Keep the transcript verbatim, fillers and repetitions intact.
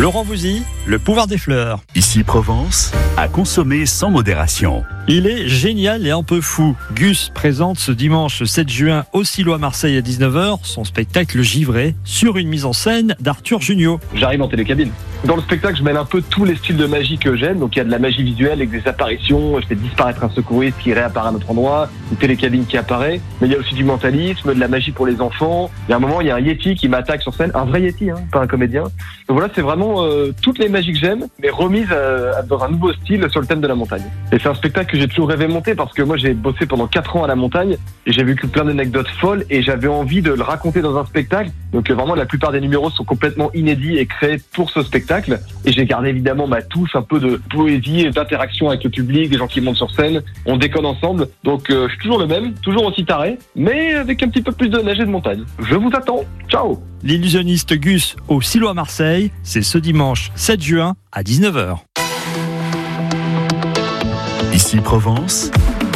Laurent Voulzy, le pouvoir des fleurs. Ici Provence, à consommer sans modération. Il est génial et un peu fou. Gus présente ce dimanche sept juin au Silo à Marseille à dix-neuf heures son spectacle Givré sur une mise en scène d'Arthur Junio. J'arrive en télécabine. Dans le spectacle, je mêle un peu tous les styles de magie que j'aime. Donc il y a de la magie visuelle avec des apparitions. Je fais disparaître un secouriste qui réapparaît à un autre endroit, une télécabine qui apparaît. Mais il y a aussi du mentalisme, de la magie pour les enfants. Il y a un moment, il y a un Yeti qui m'attaque sur scène. Un vrai Yeti, hein, pas un comédien. Donc voilà, c'est vraiment euh, toutes les magies que j'aime, mais remises euh, dans un nouveau style sur le thème de la montagne. Et c'est un spectacle que j'ai toujours rêvé monter parce que moi j'ai bossé pendant quatre ans à la montagne et j'ai vécu plein d'anecdotes folles et j'avais envie de le raconter dans un spectacle. Donc euh, vraiment la plupart des numéros sont complètement inédits et créés pour ce spectacle. Et j'ai gardé évidemment ma touche un peu de poésie et d'interaction avec le public, des gens qui montent sur scène. On déconne ensemble. Donc euh, je suis toujours le même, toujours aussi taré, mais avec un petit peu plus de neige et de montagne. Je vous attends. Ciao. L'illusionniste Gus au Silo à Marseille, c'est ce dimanche sept juin à dix-neuf heures. Ici Provence,